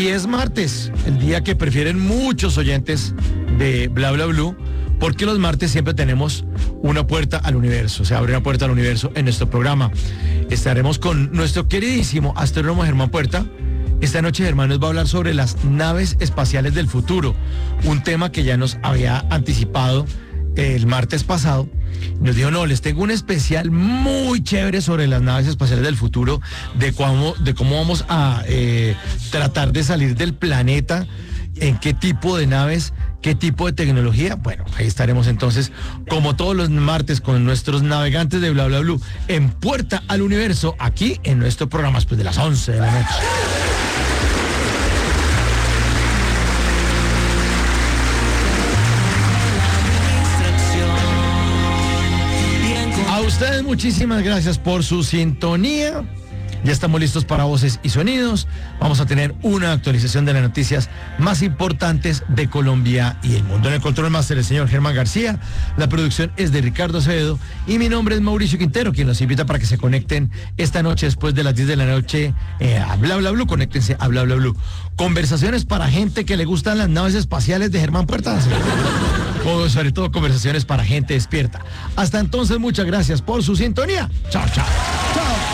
Y es martes, el día que prefieren muchos oyentes de Bla Bla Blue, porque los martes siempre tenemos una puerta al universo, se abre una puerta al universo en nuestro programa. Estaremos con nuestro queridísimo astrónomo Germán Puerta. Esta noche Germán nos va a hablar sobre las naves espaciales del futuro, un tema que ya nos había anticipado el martes pasado. Nos dijo, no, les tengo un especial muy chévere sobre las naves espaciales del futuro, de cómo vamos a tratar de salir del planeta, en qué tipo de naves, qué tipo de tecnología. Bueno, ahí estaremos entonces, como todos los martes, con nuestros navegantes de Bla Bla Blue, en Puerta al Universo, aquí en nuestro programa después de las 11 de la noche. A ustedes muchísimas gracias por su sintonía. Ya estamos listos para voces y sonidos. Vamos a tener una actualización de las noticias más importantes de Colombia y el mundo. En el control máster el señor Germán García. La producción es de Ricardo Acevedo. Y mi nombre es Mauricio Quintero, quien los invita para que se conecten esta noche después de las 10 de la noche a Bla Bla Blue. Conéctense a Bla Bla Blue. Conversaciones para gente que le gustan las naves espaciales de Germán Puerta. O sobre todo conversaciones para gente despierta. Hasta entonces, muchas gracias por su sintonía. Chao, chao. Chao.